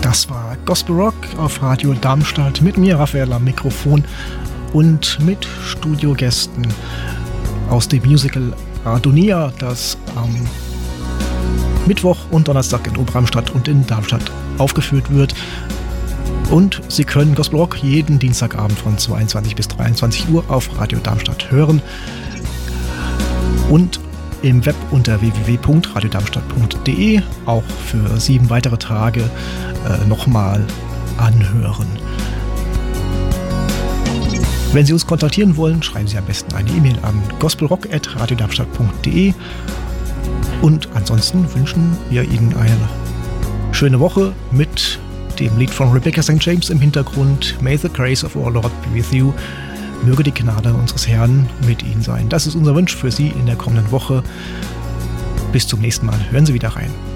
Das war Gospel Rock auf Radio Darmstadt mit mir, Raphael, am Mikrofon und mit Studiogästen aus dem Musical Adonia, das am Mittwoch und Donnerstag in Oberramstadt und in Darmstadt aufgeführt wird. Und Sie können Gospel Rock jeden Dienstagabend von 22 bis 23 Uhr auf Radio Darmstadt hören und im Web unter www.radiodarmstadt.de auch für 7 weitere Tage nochmal anhören. Wenn Sie uns kontaktieren wollen, schreiben Sie am besten eine E-Mail an gospelrock@radiodarmstadt.de und ansonsten wünschen wir Ihnen eine schöne Woche mit dem Lied von Rebecca St. James im Hintergrund. May the grace of our Lord be with you. Möge die Gnade unseres Herrn mit Ihnen sein. Das ist unser Wunsch für Sie in der kommenden Woche. Bis zum nächsten Mal. Hören Sie wieder rein.